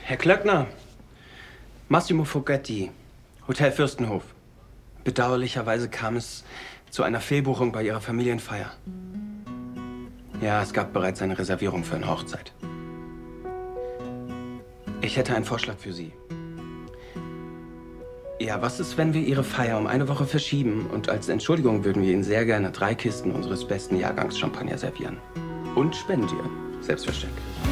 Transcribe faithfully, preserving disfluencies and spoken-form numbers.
Herr Klöckner, Massimo Fogetti, Hotel Fürstenhof. Bedauerlicherweise kam es zu einer Fehlbuchung bei Ihrer Familienfeier. Ja, es gab bereits eine Reservierung für eine Hochzeit. Ich hätte einen Vorschlag für Sie. Ja, was ist, wenn wir Ihre Feier um eine Woche verschieben und als Entschuldigung würden wir Ihnen sehr gerne drei Kisten unseres besten Jahrgangs Champagner servieren. Und spendieren, selbstverständlich.